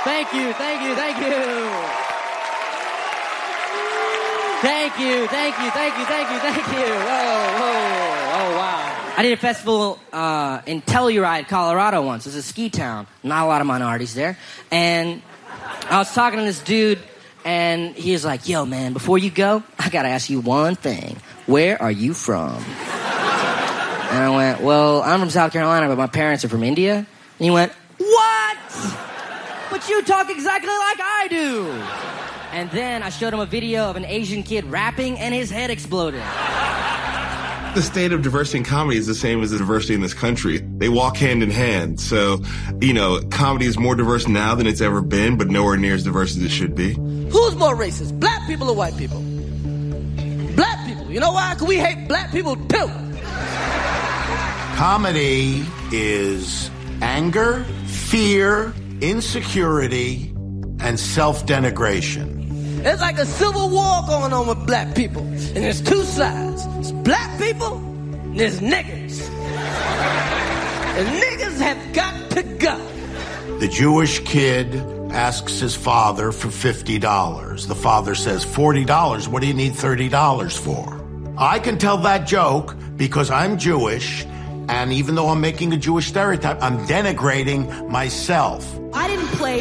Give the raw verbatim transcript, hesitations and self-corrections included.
Thank you, thank you, thank you. Thank you, thank you, thank you, thank you, thank you. Whoa, whoa, oh, wow. I did a festival uh, in Telluride, Colorado once. It's a ski town. Not a lot of minorities there. And I was talking to this dude, and he was like, yo, man, before you go, I got to ask you one thing. Where are you from? And I went, well, I'm from South Carolina, but my parents are from India. And he went, what? But you talk exactly like I do. And then I showed him a video of an Asian kid rapping, and his head exploded. The state of diversity in comedy is the same as the diversity in this country. They walk hand in hand. So, you know, comedy is more diverse now than it's ever been, but nowhere near as diverse as it should be. Who's more racist, black people or white people? Black people. You know why? Because we hate black people, too. Comedy is anger, fear, insecurity, and self-denigration. It's like a civil war going on with black people. And there's two sides. It's black people and there's niggas. And niggas have got to go. The Jewish kid asks his father for fifty dollars. The father says, forty dollars? What do you need thirty dollars for? I can tell that joke because I'm Jewish, and even though I'm making a Jewish stereotype, I'm denigrating myself. I didn't play